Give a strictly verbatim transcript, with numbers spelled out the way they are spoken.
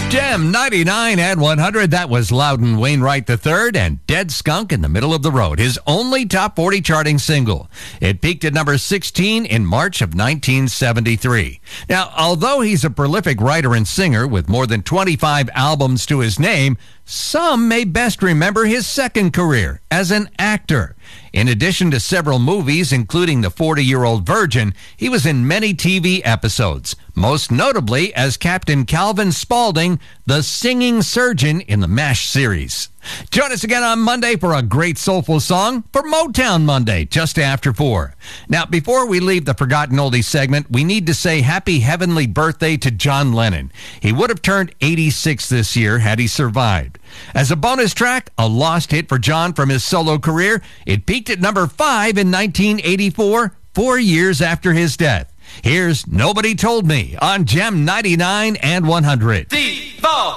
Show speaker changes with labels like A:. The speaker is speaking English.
A: Gem ninety-nine and one hundred. That was Loudon Wainwright the third and Dead Skunk in the Middle of the Road, his only top forty charting single. It peaked at number sixteen in March of nineteen seventy-three. Now, although he's a prolific writer and singer with more than twenty-five albums to his name, some may best remember his second career as an actor. In addition to several movies, including The forty-Year-Old Virgin, he was in many T V episodes, most notably as Captain Calvin Spaulding, the singing surgeon in the MASH series. Join us again on Monday for a great soulful song for Motown Monday, just after four. Now, before we leave the Forgotten Oldies segment, we need to say happy heavenly birthday to John Lennon. He would have turned eighty-six this year had he survived. As a bonus track, a lost hit for John from his solo career, it peaked at number five in nineteen eighty-four, four years after his death. Here's Nobody Told Me on Gem ninety-nine and one hundred.